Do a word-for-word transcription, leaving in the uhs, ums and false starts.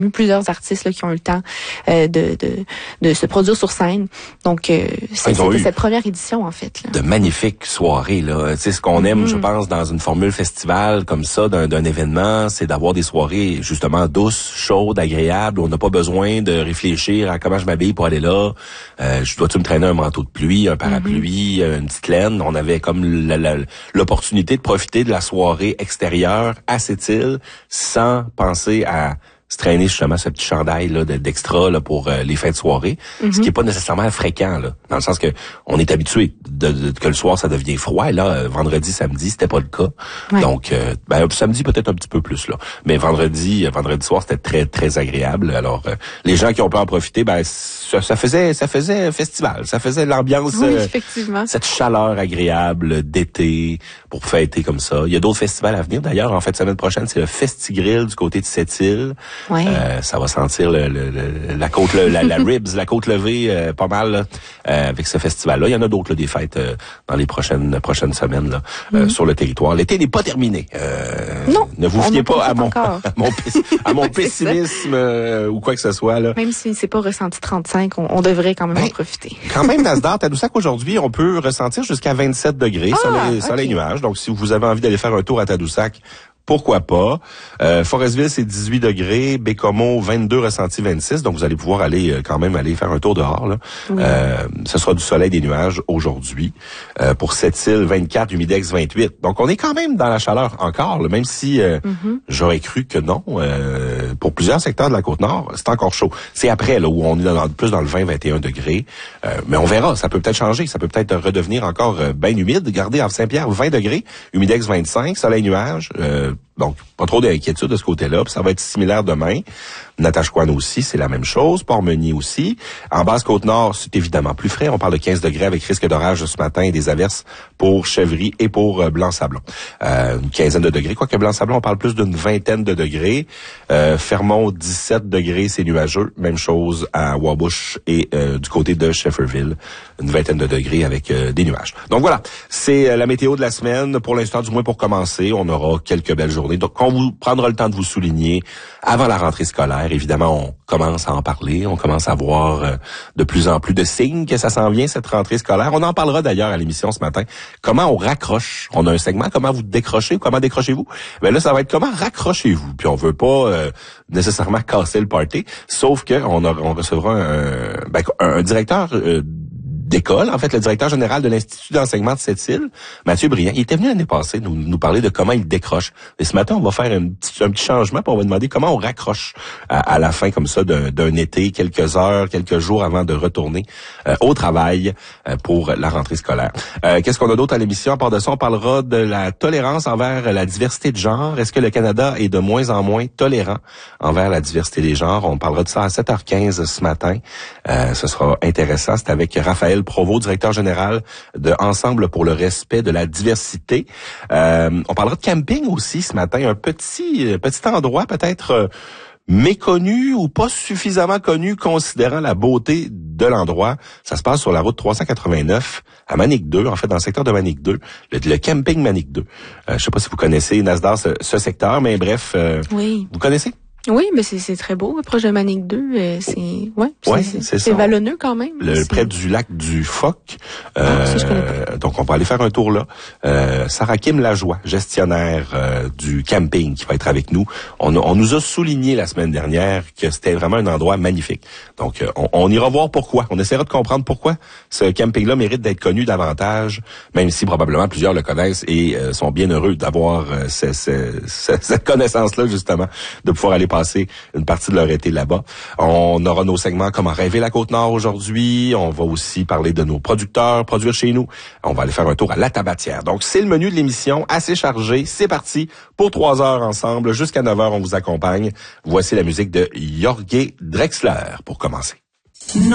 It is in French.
plusieurs artistes là, qui ont eu le temps euh, de, de de se produire sur scène. Donc, euh, c'est, c'était cette première édition, en fait. Là. De magnifiques soirées. Là. Tu sais, ce qu'on mm-hmm. aime, je pense, dans une formule festival comme ça, d'un, d'un événement, c'est d'avoir des soirées, justement, douces, chaudes, agréables. On n'a pas besoin de réfléchir à comment je m'habille pour aller là. Euh, je dois-tu me traîner un manteau de pluie, un parapluie, mm-hmm. une petite laine. On avait comme la, la, l'opportunité de profiter de la soirée extérieure à Sept-Îles sans penser à se traîner justement ce petit chandail là d'extra là pour euh, les fins de soirée, mm-hmm. ce qui est pas nécessairement fréquent là, dans le sens que on est habitué de, de, que le soir ça devient froid. Et là, euh, vendredi, samedi, c'était pas le cas. Ouais. Donc, euh, ben samedi peut-être un petit peu plus là, mais vendredi, euh, vendredi soir c'était très très agréable. Alors, euh, les gens qui ont pu en profiter, ben ça, ça faisait ça faisait festival, ça faisait l'ambiance, oui, euh, effectivement. Cette chaleur agréable d'été pour fêter comme ça. Il y a d'autres festivals à venir d'ailleurs. En fait, semaine prochaine, c'est le Festigrill du côté de Sept-Îles. Ouais. Euh, ça va sentir le, le, le, la côte, le, la, la ribs, la côte levée, euh, pas mal là, euh, avec ce festival-là. Il y en a d'autres là, des fêtes euh, dans les prochaines prochaines semaines là, euh, mm. sur le territoire. L'été n'est pas terminé. Euh, non. Ne vous fiez pas à mon, à mon à mon pessimisme euh, ou quoi que ce soit là. Même si c'est pas ressenti trente-cinq, on, on devrait quand même ben, en profiter. Quand même, Nasdaq, Tadoussac aujourd'hui, on peut ressentir jusqu'à vingt-sept degrés ah, sur les okay. sur les nuages. Donc, si vous avez envie d'aller faire un tour à Tadoussac, pourquoi pas. Euh, Forestville, c'est dix-huit degrés. Bécomo, vingt-deux, ressenti vingt-six. Donc, vous allez pouvoir aller euh, quand même aller faire un tour dehors. Là. Oui. Euh, ce sera du soleil, des nuages aujourd'hui. Euh, pour Sept-Îles, vingt-quatre, Humidex, vingt-huit. Donc, on est quand même dans la chaleur encore, là, même si euh, mm-hmm. j'aurais cru que non. Euh, pour plusieurs secteurs de la Côte-Nord, c'est encore chaud. C'est après là où on est dans, plus dans le vingt, vingt et un degrés. Euh, mais on verra. Ça peut peut-être changer. Ça peut peut-être redevenir encore euh, bien humide. Regardez, à Saint-Pierre, vingt degrés. Humidex, vingt-cinq. Soleil, nuages. Euh, Donc, pas trop d'inquiétude de ce côté-là. Puis ça va être similaire demain. Natashquan aussi, c'est la même chose. Port-Meunier aussi. En Basse-Côte-Nord, c'est évidemment plus frais. On parle de quinze degrés avec risque d'orage ce matin et des averses pour Chèvry et pour euh, Blanc-Sablon. Euh, une quinzaine de degrés. Quoique Blanc-Sablon, on parle plus d'une vingtaine de degrés. Euh, Fermont, dix-sept degrés, c'est nuageux. Même chose à Wabush et euh, du côté de Shefferville. Une vingtaine de degrés avec euh, des nuages. Donc voilà, c'est euh, la météo de la semaine. Pour l'instant, du moins pour commencer, on aura quelques belles journées. Donc, on vous prendra le temps de vous souligner avant la rentrée scolaire. Évidemment, on commence à en parler. On commence à voir euh, de plus en plus de signes que ça s'en vient, cette rentrée scolaire. On en parlera d'ailleurs à l'émission ce matin. Comment on raccroche. On a un segment, comment vous décrochez, comment décrochez-vous. Ben là, ça va être comment raccrochez-vous. Puis on veut pas euh, nécessairement casser le party, sauf que on, a, on recevra un, ben, un directeur euh, d'école, en fait, le directeur général de l'Institut d'enseignement de Sept-Îles, Mathieu Briand, il était venu l'année passée nous, nous parler de comment il décroche. Et ce matin, on va faire un petit, un petit changement, puis on va demander comment on raccroche à, à la fin comme ça d'un, d'un été, quelques heures, quelques jours avant de retourner euh, au travail euh, pour la rentrée scolaire. Euh, qu'est-ce qu'on a d'autre à l'émission? À part de ça, on parlera de la tolérance envers la diversité de genre. Est-ce que le Canada est de moins en moins tolérant envers la diversité des genres? On parlera de ça à sept heures quinze ce matin. Euh, ce sera intéressant. C'est avec Raphaël Provost, directeur général de Ensemble pour le respect de la diversité. Euh, on parlera de camping aussi ce matin, un petit petit endroit peut-être euh, méconnu ou pas suffisamment connu considérant la beauté de l'endroit. Ça se passe sur la route trois cent quatre-vingt-neuf à Manic deux, en fait dans le secteur de Manic deux, le, le camping Manic deux. Euh, je sais pas si vous connaissez, Nasdaq, ce, ce secteur, mais bref, euh, oui. Vous connaissez? Oui, mais c'est, c'est très beau, proche de Manic deux, euh, c'est ouais, c'est, ouais, c'est, c'est, c'est vallonneux quand même. Le, c'est... près du lac du Phoque. Euh, ah, ça, je connais pas. Donc on va aller faire un tour là. Euh, Sarah Kim Lajoie, gestionnaire euh, du camping, qui va être avec nous. On, on nous a souligné la semaine dernière que c'était vraiment un endroit magnifique. Donc on, on ira voir pourquoi. On essaiera de comprendre pourquoi ce camping-là mérite d'être connu davantage, même si probablement plusieurs le connaissent et euh, sont bien heureux d'avoir euh, ce, ce, ce, cette connaissance-là justement, de pouvoir aller passer une partie de leur été là-bas. On aura nos segments Comment rêver la Côte-Nord aujourd'hui. On va aussi parler de nos producteurs, produire chez nous. On va aller faire un tour à la Tabatière. Donc, c'est le menu de l'émission, assez chargé. C'est parti pour trois heures ensemble. Jusqu'à neuf heures, on vous accompagne. Voici la musique de Jorge Drexler pour commencer.